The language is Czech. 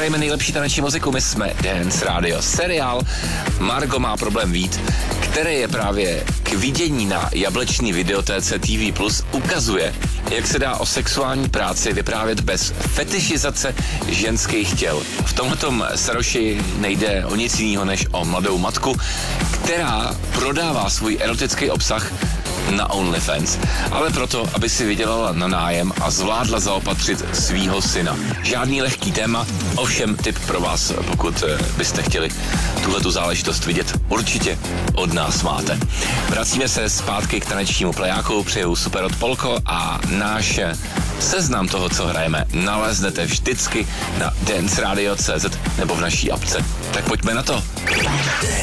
hrajeme nejlepší taneční muziku, my jsme Dance Radio. Seriál Margo má problém vít, který je právě k vidění na jablečný videotéce TV+, ukazuje, jak se dá o sexuální práci vyprávět bez fetišizace ženských těl. V tomhletom Saroši nejde o nic jiného než o mladou matku, která prodává svůj erotický obsah na OnlyFans, ale proto, aby si vydělala na nájem a zvládla zaopatřit svýho syna. Žádný lehký téma, ovšem tip pro vás, pokud byste chtěli tuhletu záležitost vidět, určitě od nás máte. Vracíme se zpátky k tanečnímu plejáku, přeju super od Polko a náš seznam toho, co hrajeme, naleznete vždycky na danceradio.cz nebo v naší apce. Tak pojďme na to.